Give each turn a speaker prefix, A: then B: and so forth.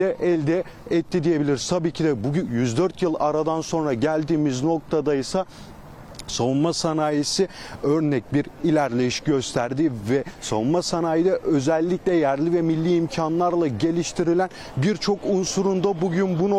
A: elde etti diyebiliriz. Tabii ki de bugün 104 yıl aradan sonra geldiğimiz noktadaysa savunma sanayisi örnek bir ilerleyiş gösterdi ve savunma sanayide özellikle yerli ve milli imkanlarla geliştirilen birçok unsurun da bugün bunu